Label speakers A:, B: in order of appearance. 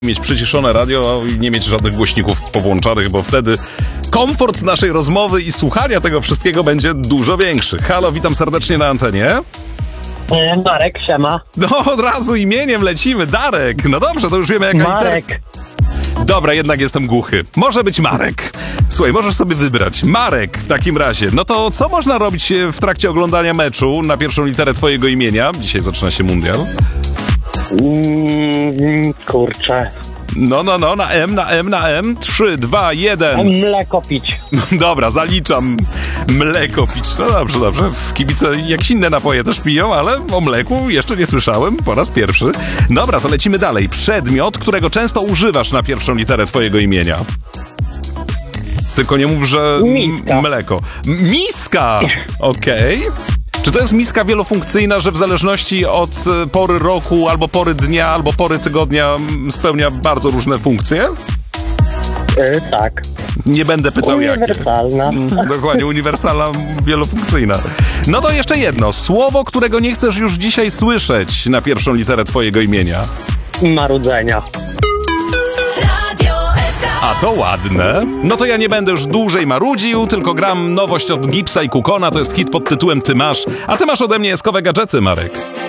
A: mieć przyciszone radio i nie mieć żadnych głośników powłączanych, bo wtedy komfort naszej rozmowy i słuchania tego wszystkiego będzie dużo większy. Halo, witam serdecznie na antenie.
B: Marek, siema.
A: No, od razu imieniem lecimy. Darek. No dobrze, to już wiemy jaka
B: Marek.
A: Dobra, jednak jestem głuchy. Może być Marek. Słuchaj, możesz sobie wybrać. Marek w takim razie. No to co można robić w trakcie oglądania meczu na pierwszą literę twojego imienia? Dzisiaj zaczyna się mundial.
B: Kurczę.
A: No, na M. 3, 2, 1.
B: Mleko pić.
A: Dobra, zaliczam. Mleko pić. No dobrze. W kibice jakieś inne napoje też piją, ale o mleku jeszcze nie słyszałem po raz pierwszy. Dobra, to lecimy dalej. Przedmiot, którego często używasz na pierwszą literę twojego imienia. Tylko nie mów, że
B: Miska.
A: mleko. Miska! Okej. Czy to jest miska wielofunkcyjna, że w zależności od pory roku, albo pory dnia, albo pory tygodnia spełnia bardzo różne funkcje?
B: Tak.
A: Nie będę pytał jakie.
B: Uniwersalna.
A: Dokładnie, uniwersalna, wielofunkcyjna. No to jeszcze jedno. Słowo, którego nie chcesz już dzisiaj słyszeć na pierwszą literę twojego imienia.
B: Marudzenia.
A: A to ładne. No to ja nie będę już dłużej marudził, tylko gram nowość od Gipsa i Kukona. To jest hit pod tytułem Ty masz. A ty masz ode mnie eskowe gadżety, Marek.